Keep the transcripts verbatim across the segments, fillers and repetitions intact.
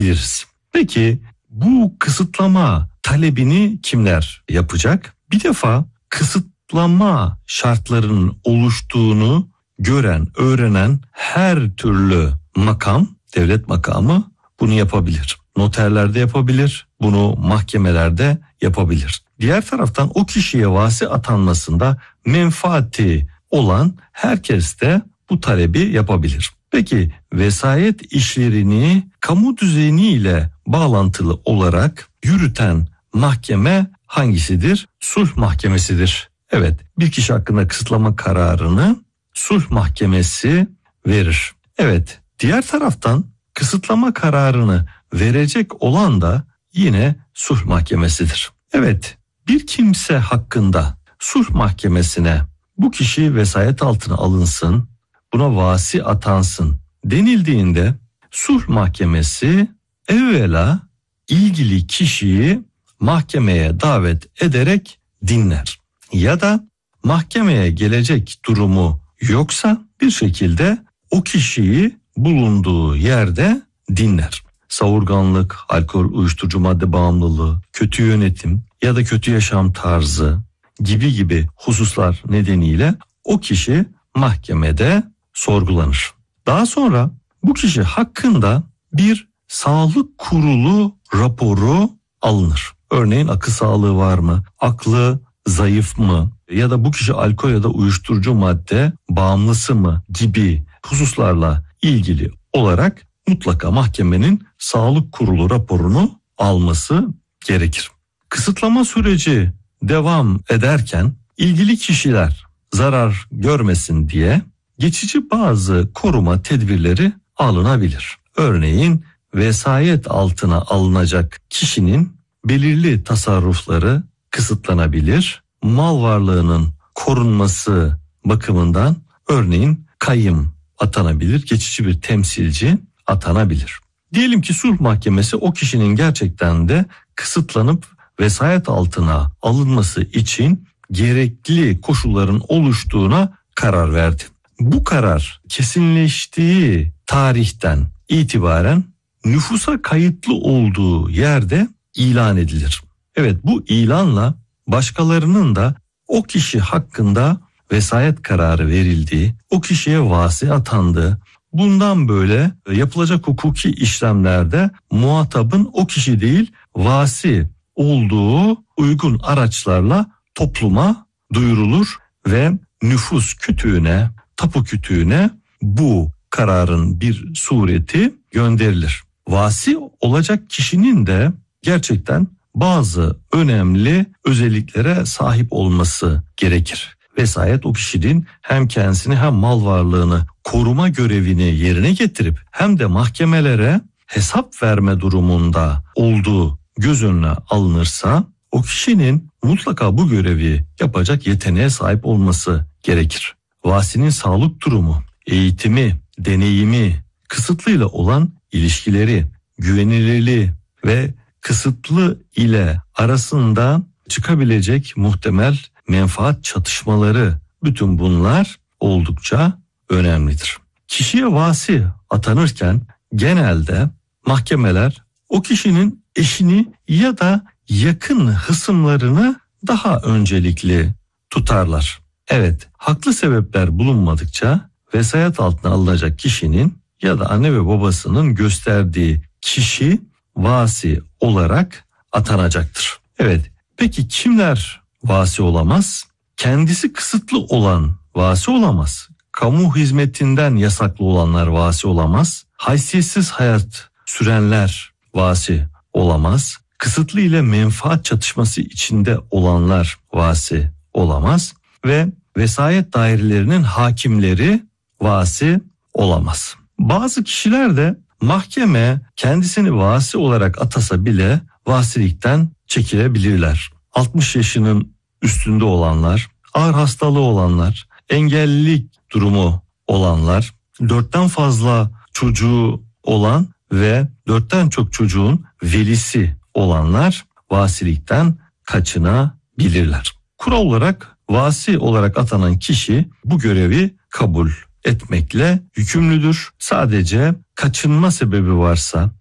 biliriz. Peki bu kısıtlama talebini kimler yapacak? Bir defa kısıtlama şartlarının oluştuğunu gören, öğrenen her türlü makam, devlet makamı bunu yapabilir. Noterler de yapabilir, bunu mahkemelerde yapabilir. Diğer taraftan o kişiye vasi atanmasında menfaati olan herkes de bu talebi yapabilir. Peki vesayet işlerini kamu düzeniyle bağlantılı olarak yürüten mahkeme hangisidir? Sulh mahkemesidir. Evet, bir kişi hakkında kısıtlama kararını sulh mahkemesi verir. Evet, diğer taraftan kısıtlama kararını verecek olan da yine sulh mahkemesidir. Evet, bir kimse hakkında sulh mahkemesine bu kişi vesayet altına alınsın, buna vasi atansın denildiğinde sulh mahkemesi evvela ilgili kişiyi mahkemeye davet ederek dinler. Ya da mahkemeye gelecek durumu yoksa bir şekilde o kişiyi bulunduğu yerde dinler. Savurganlık, alkol, uyuşturucu madde bağımlılığı, kötü yönetim ya da kötü yaşam tarzı gibi gibi hususlar nedeniyle o kişi mahkemede sorgulanır. Daha sonra bu kişi hakkında bir sağlık kurulu raporu alınır. Örneğin akıl sağlığı var mı? Aklı zayıf mı? Ya da bu kişi alkol ya da uyuşturucu madde bağımlısı mı? Gibi hususlarla ilgili olarak mutlaka mahkemenin sağlık kurulu raporunu alması gerekir. Kısıtlama süreci devam ederken ilgili kişiler zarar görmesin diye geçici bazı koruma tedbirleri alınabilir. Örneğin vesayet altına alınacak kişinin belirli tasarrufları kısıtlanabilir. Mal varlığının korunması bakımından örneğin kayyım atanabilir, geçici bir temsilci atanabilir. Diyelim ki sulh mahkemesi o kişinin gerçekten de kısıtlanıp vesayet altına alınması için gerekli koşulların oluştuğuna karar verdi. Bu karar kesinleştiği tarihten itibaren nüfusa kayıtlı olduğu yerde ilan edilir. Evet, bu ilanla başkalarının da o kişi hakkında vesayet kararı verildiği, o kişiye vasi atandığı, bundan böyle yapılacak hukuki işlemlerde muhatabın o kişi değil vasi olduğu uygun araçlarla topluma duyurulur ve nüfus kütüğüne, tapu kütüğüne bu kararın bir sureti gönderilir. Vasi olacak kişinin de gerçekten bazı önemli özelliklere sahip olması gerekir. Vesayet o kişinin hem kendisini hem mal varlığını koruma görevini yerine getirip hem de mahkemelere hesap verme durumunda olduğu göz önüne alınırsa o kişinin mutlaka bu görevi yapacak yeteneğe sahip olması gerekir. Vasinin sağlık durumu, eğitimi, deneyimi, kısıtlıyla olan ilişkileri, güvenilirliği ve kısıtlı ile arasında çıkabilecek muhtemel menfaat çatışmaları, bütün bunlar oldukça önemlidir. Kişiye vasi atanırken genelde mahkemeler o kişinin eşini ya da yakın hısımlarını daha öncelikli tutarlar. Evet, haklı sebepler bulunmadıkça vesayet altına alınacak kişinin ya da anne ve babasının gösterdiği kişi vasi olarak atanacaktır. Evet, peki kimler vasi olamaz? Kendisi kısıtlı olan vasi olamaz. Kamu hizmetinden yasaklı olanlar vasi olamaz. Haysiyetsiz hayat sürenler vasi olamaz. Kısıtlı ile menfaat çatışması içinde olanlar vasi olamaz. Ve vesayet dairelerinin hakimleri vasi olamaz. Bazı kişiler de mahkeme kendisini vasi olarak atasa bile vasilikten çekilebilirler. altmış yaşının üstünde olanlar, ağır hastalığı olanlar, engellilik durumu olanlar, dörtten fazla çocuğu olan ve dörtten çok çocuğun velisi olanlar vasilikten kaçınabilirler. Kural olarak vasi olarak atanan kişi bu görevi kabul etmekle yükümlüdür. Sadece kaçınma sebebi varsa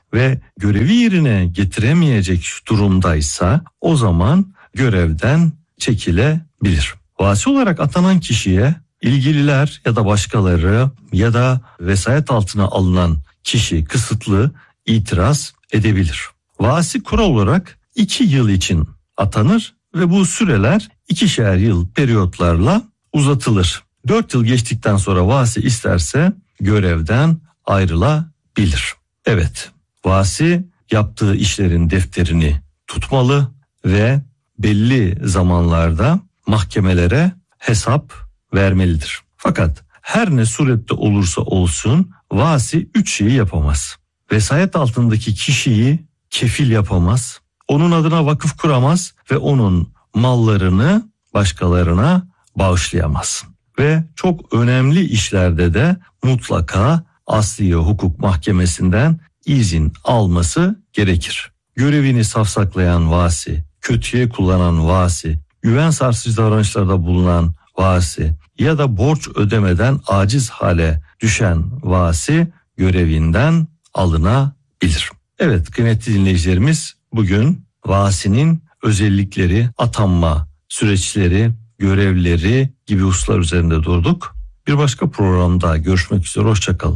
ve görevi yerine getiremeyecek durumdaysa o zaman görevden çekilebilir. Vasi olarak atanan kişiye ilgililer ya da başkaları ya da vesayet altına alınan kişi kısıtlı itiraz edebilir. Vasi kural olarak iki yıl için atanır ve bu süreler ikişer yıl periyotlarla uzatılır. Dört yıl geçtikten sonra vasi isterse görevden ayrılabilir. Evet, vasi yaptığı işlerin defterini tutmalı ve belli zamanlarda mahkemelere hesap vermelidir. Fakat her ne surette olursa olsun vasi üç şeyi yapamaz. Vesayet altındaki kişiyi kefil yapamaz, onun adına vakıf kuramaz ve onun mallarını başkalarına bağışlayamaz. Ve çok önemli işlerde de mutlaka Asliye Hukuk Mahkemesi'nden izin alması gerekir. Görevini safsaklayan vasi, kötüye kullanan vasi, güven sarsıcı davranışlarda bulunan vasi ya da borç ödemeden aciz hale düşen vasi görevinden alınabilir. Evet kıymetli dinleyicilerimiz, bugün vasinin özellikleri, atanma süreçleri, görevleri gibi hususlar üzerinde durduk. Bir başka programda görüşmek üzere, hoşça kalın.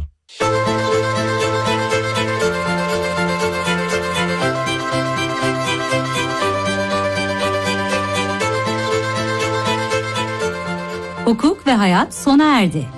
Hukuk ve hayat sona erdi.